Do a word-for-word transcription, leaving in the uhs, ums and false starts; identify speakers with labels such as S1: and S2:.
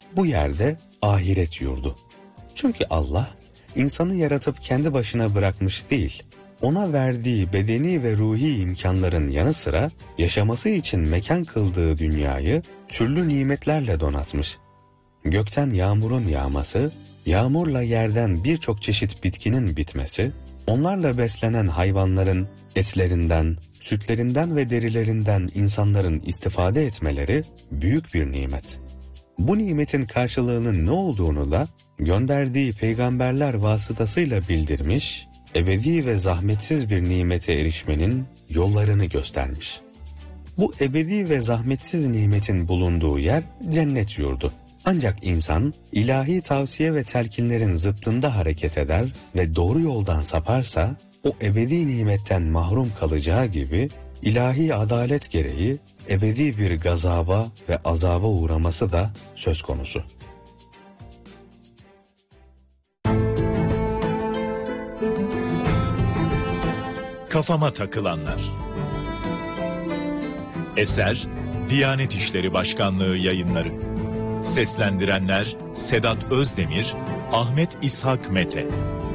S1: Bu yerde ahiret yurdu. Çünkü Allah insanı yaratıp kendi başına bırakmış değil, ona verdiği bedeni ve ruhi imkanların yanı sıra yaşaması için mekan kıldığı dünyayı türlü nimetlerle donatmış. Gökten yağmurun yağması, yağmurla yerden birçok çeşit bitkinin bitmesi, onlarla beslenen hayvanların etlerinden, sütlerinden ve derilerinden insanların istifade etmeleri büyük bir nimet. Bu nimetin karşılığının ne olduğunu da gönderdiği peygamberler vasıtasıyla bildirmiş, ebedi ve zahmetsiz bir nimete erişmenin yollarını göstermiş. Bu ebedi ve zahmetsiz nimetin bulunduğu yer cennet yurdu. Ancak insan ilahi tavsiye ve telkinlerin zıttında hareket eder ve doğru yoldan saparsa o ebedi nimetten mahrum kalacağı gibi ilahi adalet gereği ebedi bir gazaba ve azaba uğraması da söz konusu.
S2: Kafama takılanlar. Eser Diyanet İşleri Başkanlığı Yayınları. Seslendirenler Sedat Özdemir, Ahmet İshak Mete.